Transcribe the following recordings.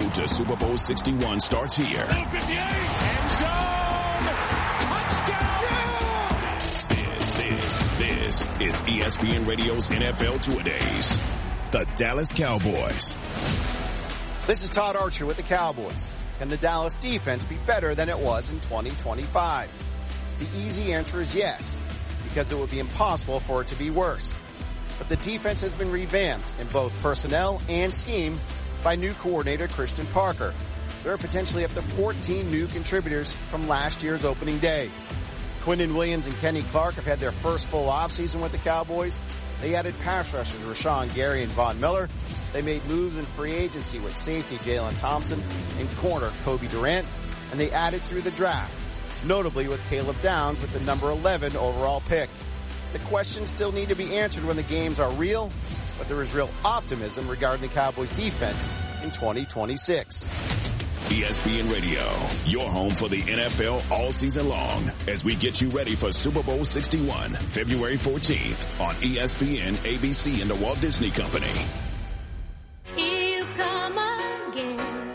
road to Super Bowl 61 starts here. Look at the end zone. Touchdown. This is ESPN Radio's NFL Two-A-Days. The Dallas Cowboys. This is Todd Archer with the Cowboys. Can the Dallas defense be better than it was in 2025? The easy answer is yes, because it would be impossible for it to be worse. But the defense has been revamped in both personnel and scheme by new coordinator Christian Parker. There are potentially up to 14 new contributors from last year's opening day. Quinnen Williams and Kenny Clark have had their first full offseason with the Cowboys. They added pass rushers Rashawn Gary and Von Miller. They made moves in free agency with safety Jalen Thompson and corner Kobe Durant. And they added through the draft, notably with Caleb Downs with the number 11 overall pick. The questions still need to be answered when the games are real, but there is real optimism regarding the Cowboys defense in 2026. ESPN Radio, your home for the NFL all season long as we get you ready for Super Bowl 61, February 14th on ESPN, ABC, and the Walt Disney Company. Here you come again.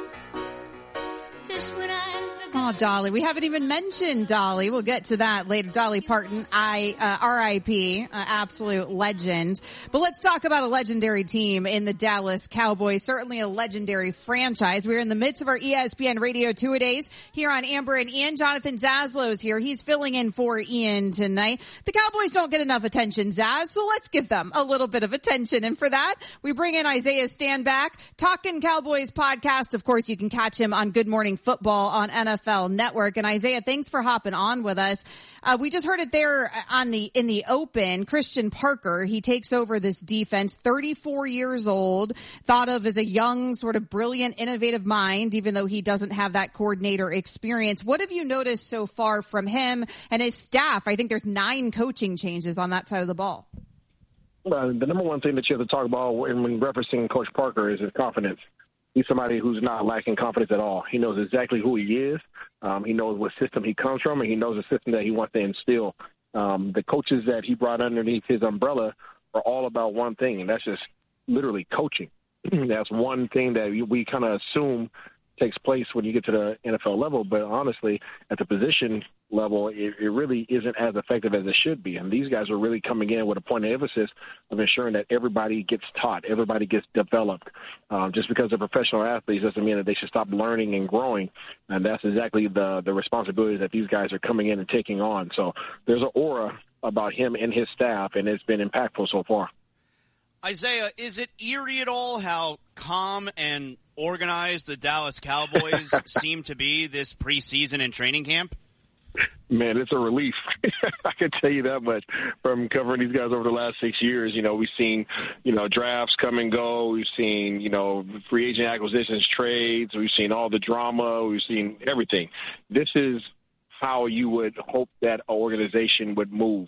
Just when Oh, Dolly. We haven't even mentioned Dolly. We'll get to that later. Dolly Parton, R.I.P., absolute legend. But let's talk about a legendary team in the Dallas Cowboys, certainly a legendary franchise. We're in the midst of our ESPN Radio Two-A-Days here on Amber and Ian. Jonathan Zaslow's here. He's filling in for Ian tonight. The Cowboys don't get enough attention, Zaz, so let's give them a little bit of attention. And for that, we bring in Isaiah Stanback, Talkin' Cowboys podcast. Of course, you can catch him on Good Morning Football on NFL Network. And Isaiah, thanks for hopping on with us. We just heard it there in the open. Christian Parker, he takes over this defense, 34 years old, thought of as a young, sort of brilliant, innovative mind, even though he doesn't have that coordinator experience. What have you noticed so far from him and his staff? I think there's 9 coaching changes on that side of the ball. The number one thing that you have to talk about when referencing Coach Parker is his confidence. He's somebody who's not lacking confidence at all. He knows exactly who he is. He knows what system he comes from, and he knows the system that he wants to instill. The coaches that he brought underneath his umbrella are all about one thing, and that's just literally coaching. That's one thing that we kind of assume takes place when you get to the NFL level, but honestly, at the position level, it really isn't as effective as it should be. And these guys are really coming in with a point of emphasis of ensuring that everybody gets taught, everybody gets developed. Just because they're professional athletes doesn't mean that they should stop learning and growing. And that's exactly the responsibility that these guys are coming in and taking on. So there's an aura about him and his staff, and it's been impactful so far. Isaiah, is it eerie at all how calm and organized the Dallas Cowboys seem to be this preseason and training camp? Man, it's a relief. I can tell you that much from covering these guys over the last 6 years. You know, we've seen, drafts come and go. We've seen, free agent acquisitions, trades. We've seen all the drama. We've seen everything. This is how you would hope that organization would move,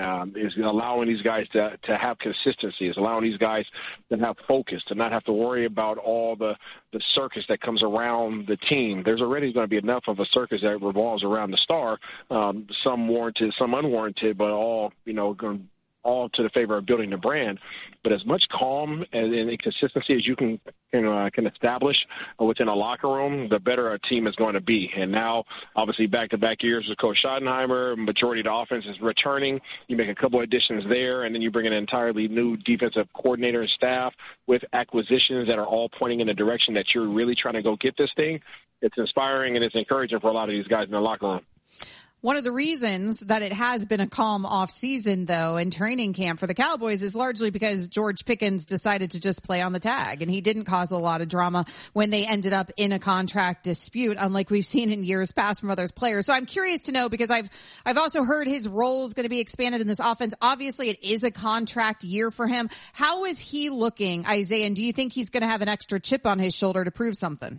is allowing these guys to have consistency, is allowing these guys to have focus, to not have to worry about all the circus that comes around the team. There's already going to be enough of a circus that revolves around the star, some warranted, some unwarranted, but all to the favor of building the brand. But as much calm and consistency as you can establish within a locker room, the better a team is going to be. And now, obviously, back-to-back years with Coach Schottenheimer, majority of the offense is returning. You make a couple of additions there, and then you bring an entirely new defensive coordinator and staff with acquisitions that are all pointing in the direction that you're really trying to go get this thing. It's inspiring and it's encouraging for a lot of these guys in the locker room. One of the reasons that it has been a calm off season, though, in training camp for the Cowboys is largely because George Pickens decided to just play on the tag, and he didn't cause a lot of drama when they ended up in a contract dispute, unlike we've seen in years past from other players. So I'm curious to know, because I've also heard his role is going to be expanded in this offense. Obviously, it is a contract year for him. How is he looking, Isaiah, and do you think he's going to have an extra chip on his shoulder to prove something?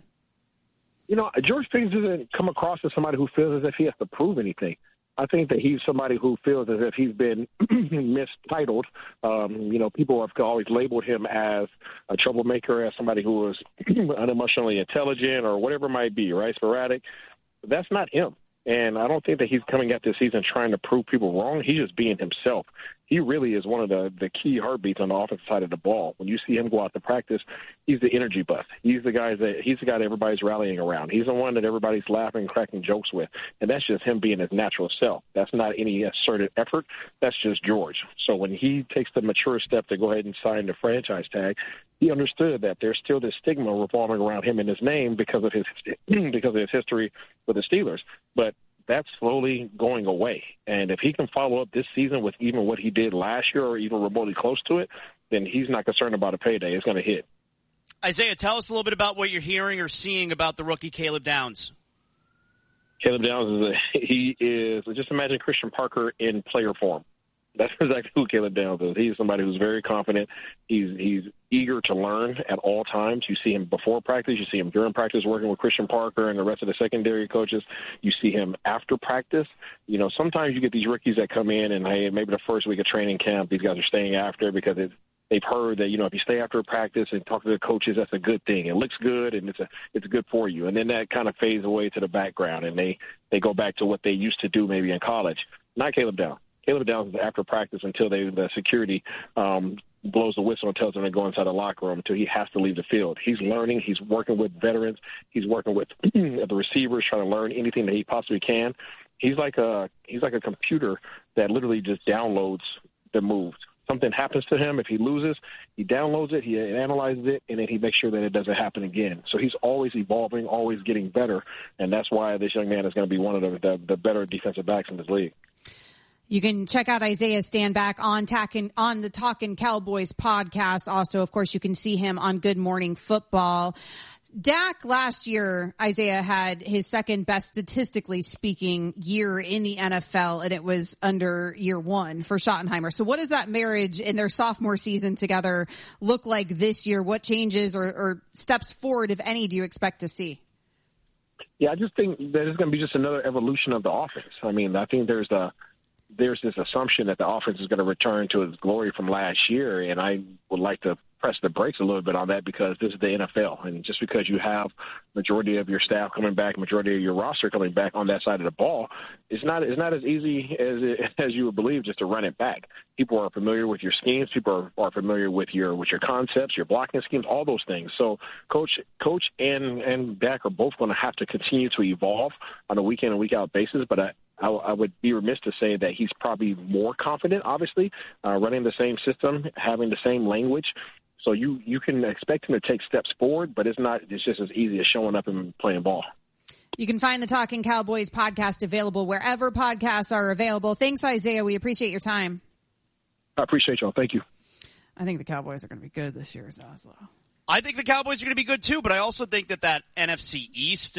George Pickens doesn't come across as somebody who feels as if he has to prove anything. I think that he's somebody who feels as if he's been mistitled. People have always labeled him as a troublemaker, as somebody who was unemotionally intelligent or whatever it might be, right? Sporadic. But that's not him. And I don't think that he's coming at this season trying to prove people wrong. He's just being himself. He really is one of the key heartbeats on the offensive side of the ball. When you see him go out to practice, he's the energy buff. He's the guy that everybody's rallying around. He's the one that everybody's laughing and cracking jokes with. And that's just him being his natural self. That's not any asserted effort. That's just George. So when he takes the mature step to go ahead and sign the franchise tag, he understood that there's still this stigma revolving around him and his name because of his history with the Steelers. But that's slowly going away. And if he can follow up this season with even what he did last year or even remotely close to it, then he's not concerned about a payday. It's going to hit. Isaiah, tell us a little bit about what you're hearing or seeing about the rookie Caleb Downs. Caleb Downs just imagine Christian Parker in player form. That's exactly who Caleb Downs is. He's somebody who's very confident. He's eager to learn at all times. You see him before practice. You see him during practice working with Christian Parker and the rest of the secondary coaches. You see him after practice. You know, sometimes you get these rookies that come in and, hey, maybe the first week of training camp, these guys are staying after because they've heard that, you know, if you stay after practice and talk to the coaches, that's a good thing. It looks good and it's good for you. And then that kind of fades away to the background and they go back to what they used to do maybe in college. Not Caleb Downs. Caleb Downs is after practice until the security blows the whistle and tells him to go inside the locker room until he has to leave the field. He's learning. He's working with veterans. He's working with the receivers, trying to learn anything that he possibly can. He's like a computer that literally just downloads the moves. Something happens to him. If he loses, he downloads it, he analyzes it, and then he makes sure that it doesn't happen again. So he's always evolving, always getting better, and that's why this young man is going to be one of the better defensive backs in this league. You can check out Isaiah Stanback on the Talkin' Cowboys podcast. Also, of course, you can see him on Good Morning Football. Dak last year, Isaiah had his second best statistically speaking year in the NFL, and it was under year one for Schottenheimer. So what does that marriage in their sophomore season together look like this year? What changes or steps forward, if any, do you expect to see? Yeah, I just think that it's going to be just another evolution of the offense. I mean, I think there's this assumption that the offense is going to return to its glory from last year, and I would like to press the brakes a little bit on that because this is the NFL, and just because you have majority of your staff coming back, majority of your roster coming back on that side of the ball, it's not as easy as you would believe just to run it back. People are familiar with your schemes. People are familiar with your concepts, your blocking schemes, all those things. So Coach and Dak are both going to have to continue to evolve on a week in and week out basis, but I would be remiss to say that he's probably more confident, obviously, running the same system, having the same language. So you can expect him to take steps forward, but it's just as easy as showing up and playing ball. You can find the Talking Cowboys podcast available wherever podcasts are available. Thanks, Isaiah. We appreciate your time. I appreciate y'all. Thank you. I think the Cowboys are going to be good this year, Zaslow. I think the Cowboys are going to be good too, but I also think that NFC East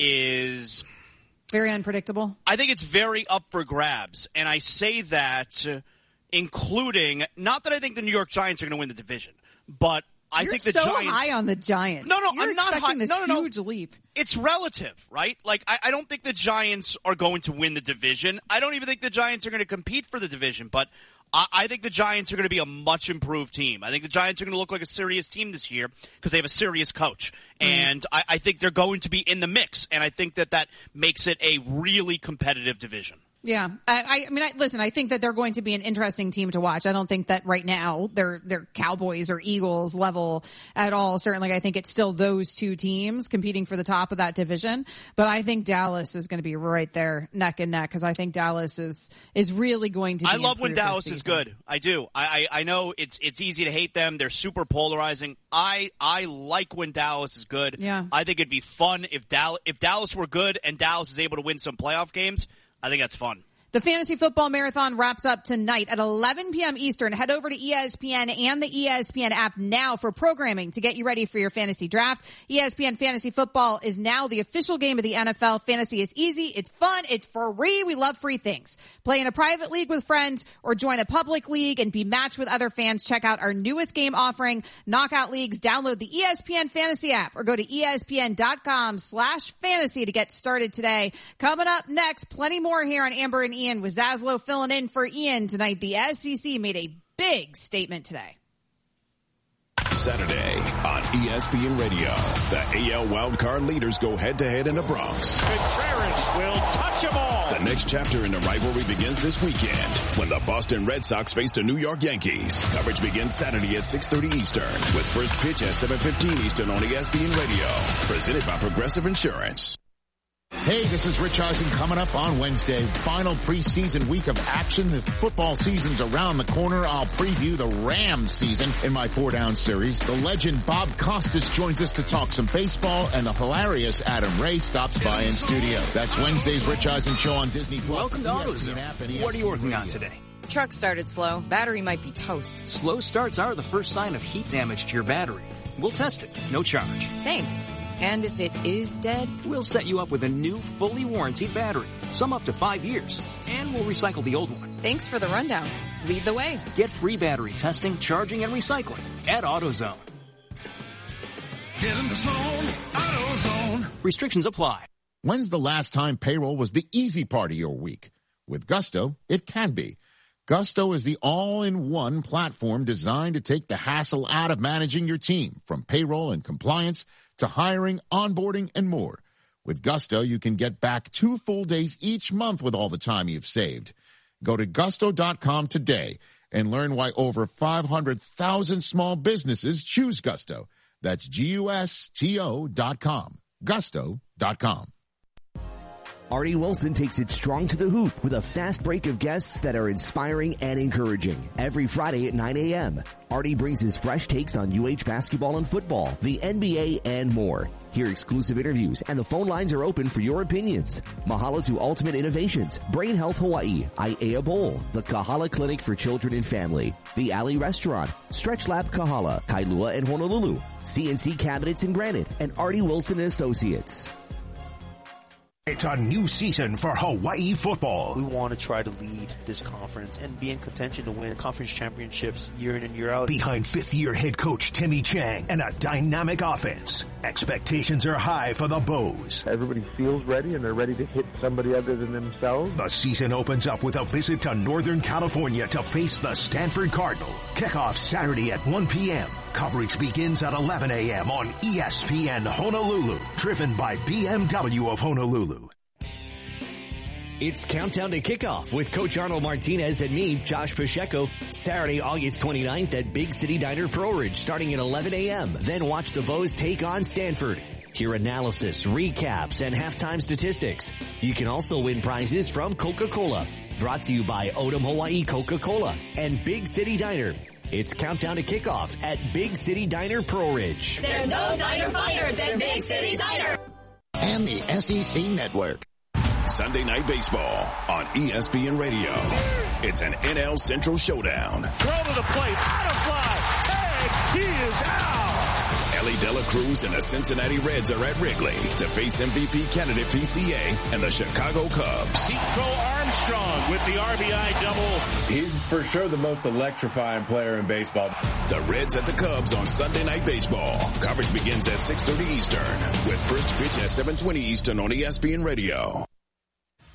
is very unpredictable. I think it's very up for grabs, and I say that including, not that I think the New York Giants are going to win the division, but I think the Giants. You're so high on the Giants. No, You're I'm not high. This huge leap. It's relative, right? Like, I don't think the Giants are going to win the division. I don't even think the Giants are going to compete for the division, but I think the Giants are going to be a much improved team. I think the Giants are going to look like a serious team this year because they have a serious coach. And I think they're going to be in the mix, and I think that makes it a really competitive division. Yeah. I mean, listen, I think that they're going to be an interesting team to watch. I don't think that right now they're Cowboys or Eagles level at all. Certainly, I think it's still those two teams competing for the top of that division. But I think Dallas is going to be right there neck and neck because I think Dallas is really going to be. I love when Dallas is good. I do. I know it's easy to hate them. They're super polarizing. I like when Dallas is good. Yeah. I think it'd be fun if Dallas were good and Dallas is able to win some playoff games. I think that's fun. The Fantasy Football Marathon wraps up tonight at 11 p.m. Eastern. Head over to ESPN and the ESPN app now for programming to get you ready for your fantasy draft. ESPN Fantasy Football is now the official game of the NFL. Fantasy is easy. It's fun. It's free. We love free things. Play in a private league with friends or join a public league and be matched with other fans. Check out our newest game offering, Knockout Leagues. Download the ESPN Fantasy app or go to ESPN.com/fantasy to get started today. Coming up next, plenty more here on Amber and Ian with Zaslow filling in for Ian tonight. The SEC made a big statement today. Saturday, on ESPN Radio. The AL wildcard leaders go head-to-head in the Bronx. Contreras will touch them all. The next chapter in the rivalry begins this weekend when the Boston Red Sox face the New York Yankees. Coverage begins Saturday at 6:30 Eastern with first pitch at 7:15 Eastern on ESPN Radio. Presented by Progressive Insurance. Hey, this is Rich Eisen coming up on Wednesday. Final preseason week of action. The football season's around the corner. I'll preview the Rams season in my 4-Down series. The legend Bob Costas joins us to talk some baseball, and the hilarious Adam Ray stops by in studio. That's Wednesday's Rich Eisen Show on Disney+. Welcome to AutoZone. What are you working on today? Truck started slow. Battery might be toast. Slow starts are the first sign of heat damage to your battery. We'll test it. No charge. Thanks. And if it is dead? We'll set you up with a new, fully warranted battery. Some up to 5 years. And we'll recycle the old one. Thanks for the rundown. Lead the way. Get free battery testing, charging, and recycling at AutoZone. Get in the zone, AutoZone. Restrictions apply. When's the last time payroll was the easy part of your week? With Gusto, it can be. Gusto is the all-in-one platform designed to take the hassle out of managing your team, from payroll and compliance to hiring, onboarding, and more. With Gusto, you can get back 2 full days each month with all the time you've saved. Go to gusto.com today and learn why over 500,000 small businesses choose Gusto. That's GUSTO.com. Gusto.com. Artie Wilson takes it strong to the hoop with a fast break of guests that are inspiring and encouraging. Every Friday at 9 a.m., Artie brings his fresh takes on UH basketball and football, the NBA, and more. Hear exclusive interviews, and the phone lines are open for your opinions. Mahalo to Ultimate Innovations, Brain Health Hawaii, Aiea Bowl, the Kahala Clinic for Children and Family, the Alley Restaurant, Stretch Lab Kahala, Kailua and Honolulu, CNC Cabinets and Granite, and Artie Wilson and Associates. It's a new season for Hawaii football. We want to try to lead this conference and be in contention to win conference championships year in and year out. Behind fifth-year head coach Timmy Chang and a dynamic offense, expectations are high for the Bows. Everybody feels ready and they're ready to hit somebody other than themselves. The season opens up with a visit to Northern California to face the Stanford Cardinal. Kickoff Saturday at 1 p.m. Coverage begins at 11 a.m. on ESPN Honolulu, driven by BMW of Honolulu. It's Countdown to Kickoff with Coach Arnold Martinez and me, Josh Pacheco, Saturday, August 29th at Big City Diner Pro Ridge, starting at 11 a.m. Then watch the Bows take on Stanford. Hear analysis, recaps, and halftime statistics. You can also win prizes from Coca-Cola. Brought to you by Odom Hawaii Coca-Cola and Big City Diner. It's Countdown to Kickoff at Big City Diner Pro Ridge. There's no diner finer than Big City Diner. And the SEC Network. Sunday Night Baseball on ESPN Radio. It's an NL Central showdown. Throw to the plate, out of fly, tag, he is out. Ellie De La Cruz and the Cincinnati Reds are at Wrigley to face MVP candidate PCA and the Chicago Cubs. Nico Armstrong with the RBI double. He's for sure the most electrifying player in baseball. The Reds at the Cubs on Sunday Night Baseball. Coverage begins at 6:30 Eastern with first pitch at 7:20 Eastern on ESPN Radio.